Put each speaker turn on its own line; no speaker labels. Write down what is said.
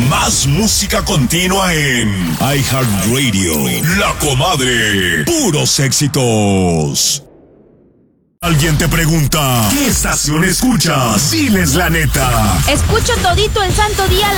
Más música continua en iHeartRadio. La Comadre. Puros éxitos. Alguien te pregunta, ¿qué estación escuchas? Diles la neta.
Escucho todito el santo día